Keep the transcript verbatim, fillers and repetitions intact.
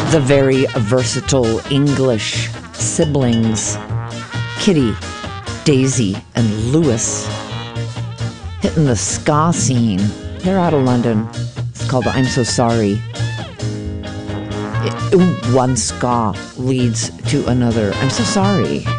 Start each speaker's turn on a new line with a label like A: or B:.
A: The very versatile English siblings, Kitty, Daisy, and Lewis, hitting the ska scene. They're out of London. It's called I'm So Sorry. It, one ska leads to another. I'm so sorry.